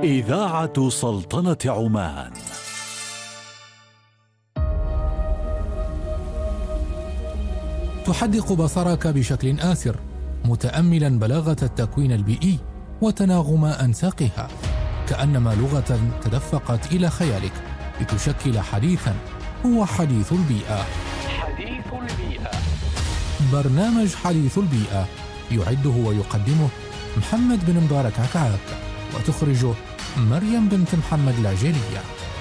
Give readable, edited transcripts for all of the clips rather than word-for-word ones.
إذاعة سلطنة عمان. تحدق بصرك بشكل آسر متأملا بلاغة التكوين البيئي وتناغم أنساقها، كأنما لغة تدفقت إلى خيالك لتشكل حديثا هو حديث البيئة. حديث البيئة، برنامج حديث البيئة يعده ويقدمه محمد بن مبارك عكعاك، وتخرجه مريم بنت محمد العجيلية.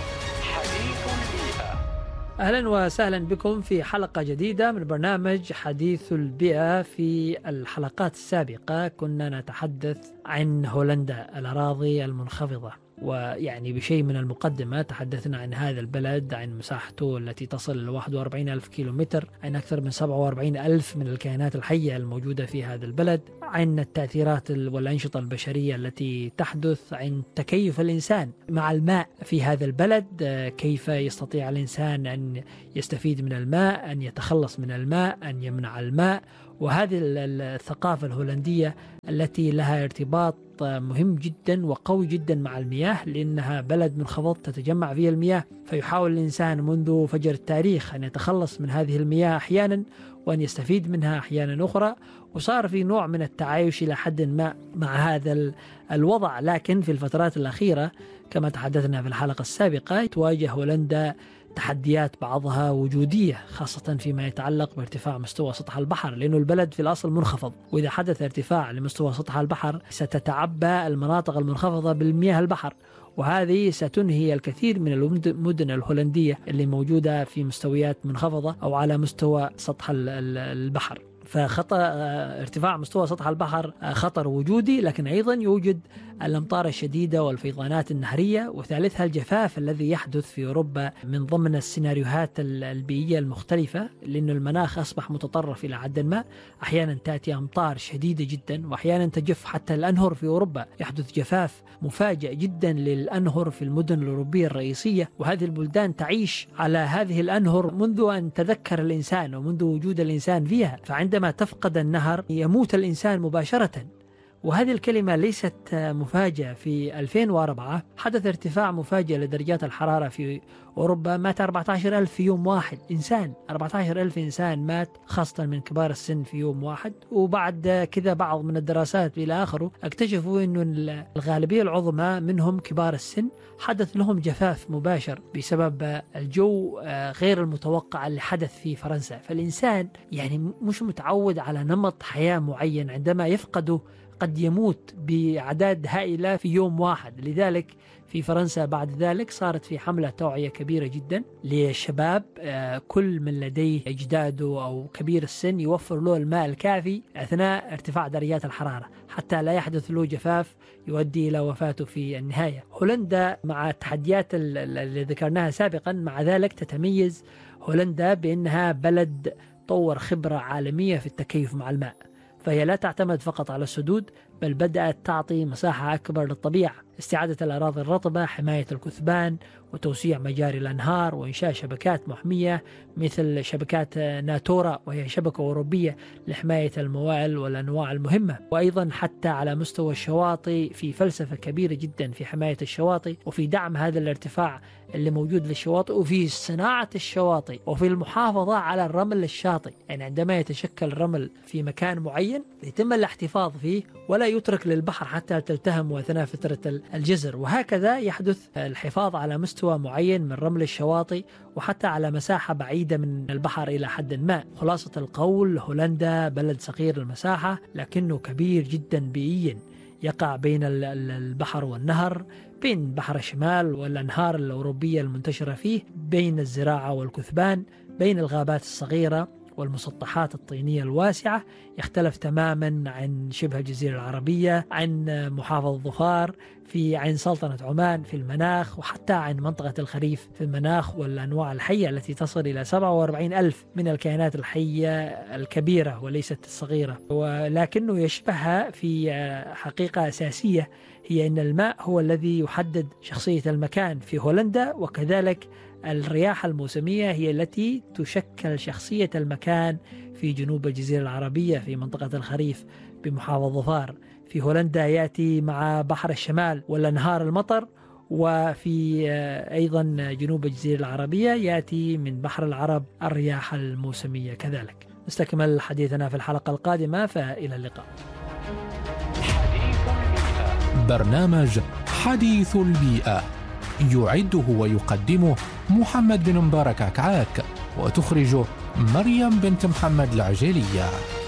حديث البيئة. أهلا وسهلا بكم في حلقة جديدة من برنامج حديث البيئة. في الحلقات السابقة كنا نتحدث عن هولندا، الأراضي المنخفضة، ويعني بشيء من المقدمة تحدثنا عن هذا البلد، عن مساحته التي تصل إلى 41 ألف كيلومتر، عن أكثر من 47 ألف من الكائنات الحية الموجودة في هذا البلد، عن التأثيرات والأنشطة البشرية التي تحدث، عن تكيف الإنسان مع الماء في هذا البلد، كيف يستطيع الإنسان أن يستفيد من الماء، أن يتخلص من الماء، أن يمنع الماء. وهذه الثقافة الهولندية التي لها ارتباط مهم جدا وقوي جدا مع المياه، لأنها بلد منخفض تتجمع فيه المياه، فيحاول الإنسان منذ فجر التاريخ أن يتخلص من هذه المياه أحيانا وأن يستفيد منها أحيانا أخرى، وصار في نوع من التعايش إلى حد ما مع هذا الوضع. لكن في الفترات الأخيرة كما تحدثنا في الحلقة السابقة تواجه هولندا تحديات بعضها وجودية، خاصة فيما يتعلق بارتفاع مستوى سطح البحر، لأنه البلد في الأصل منخفض، وإذا حدث ارتفاع لمستوى سطح البحر ستتعبى المناطق المنخفضة بالمياه البحر، وهذه ستنهي الكثير من المدن الهولندية اللي موجودة في مستويات منخفضة أو على مستوى سطح البحر. فخطر ارتفاع مستوى سطح البحر خطر وجودي، لكن أيضا يوجد الأمطار الشديدة والفيضانات النهرية، وثالثها الجفاف الذي يحدث في أوروبا من ضمن السيناريوهات البيئية المختلفة، لأن المناخ أصبح متطرف إلى حد ما. أحيانا تأتي أمطار شديدة جدا، وأحيانا تجف حتى الأنهر في أوروبا، يحدث جفاف مفاجئ جدا للأنهر في المدن الأوروبية الرئيسية، وهذه البلدان تعيش على هذه الأنهر منذ أن تذكر الإنسان ومنذ وجود الإنسان فيها، فعندما تفقد النهر يموت الإنسان مباشرة. وهذه الكلمة ليست مفاجأة. في 2004 حدث ارتفاع مفاجئ لدرجات الحرارة في أوروبا، مات 14 ألف في يوم واحد إنسان، 14 ألف إنسان مات، خاصة من كبار السن في يوم واحد. وبعد كذا بعض من الدراسات إلى آخره اكتشفوا أن الغالبية العظمى منهم كبار السن حدث لهم جفاف مباشر بسبب الجو غير المتوقع اللي حدث في فرنسا. فالإنسان يعني مش متعود على نمط حياة معين، عندما يفقده قد يموت بأعداد هائلة في يوم واحد. لذلك في فرنسا بعد ذلك صارت في حملة توعية كبيرة جدا للشباب، كل من لديه أجداده أو كبير السن يوفر له الماء الكافي أثناء ارتفاع درجات الحرارة حتى لا يحدث له جفاف يؤدي إلى وفاته في النهاية. هولندا مع التحديات اللي ذكرناها سابقا، مع ذلك تتميز هولندا بأنها بلد طور خبرة عالمية في التكيف مع الماء، فهي لا تعتمد فقط على السدود، بل بدأت تعطي مساحة أكبر للطبيعة، استعادة الأراضي الرطبة، حماية الكثبان، وتوسيع مجاري الأنهار، وإنشاء شبكات محمية مثل شبكات ناتورا، وهي شبكة أوروبية لحماية الموائل والأنواع المهمة. وأيضا حتى على مستوى الشواطئ في فلسفة كبيرة جدا في حماية الشواطئ، وفي دعم هذا الارتفاع اللي موجود للشواطئ، وفي صناعة الشواطئ، وفي المحافظة على الرمل الشاطئ. يعني عندما يتشكل الرمل في مكان معين يتم الاحتفاظ فيه ولا يترك للبحر حتى تلتهم أثناء فترة الجزر، وهكذا يحدث الحفاظ على مستوى معين من رمل الشواطئ وحتى على مساحة بعيدة من البحر إلى حد ما. خلاصة القول، هولندا بلد صغير المساحة لكنه كبير جدا بيئيا، يقع بين البحر والنهر، بين بحر الشمال والأنهار الأوروبية المنتشرة فيه، بين الزراعة والكثبان، بين الغابات الصغيرة والمسطحات الطينية الواسعة. يختلف تماما عن شبه الجزيرة العربية، عن محافظة ظفار عن سلطنة عمان في المناخ، وحتى عن منطقة الخريف في المناخ والأنواع الحية التي تصل إلى 47 ألف من الكائنات الحية الكبيرة وليست الصغيرة. ولكنه يشبهها في حقيقة أساسية، هي أن الماء هو الذي يحدد شخصية المكان في هولندا، وكذلك الرياح الموسمية هي التي تشكل شخصية المكان في جنوب الجزيرة العربية في منطقة الخريف بمحافظة ظفار في هولندا يأتي مع بحر الشمال والأنهار المطر، وفي أيضا جنوب الجزيرة العربية يأتي من بحر العرب الرياح الموسمية كذلك. نستكمل حديثنا في الحلقة القادمة، فإلى اللقاء. حديث البيئة. برنامج حديث البيئة يعده ويقدمه محمد بن مبارك عكعاك، وتخرجه مريم بنت محمد العجيلية.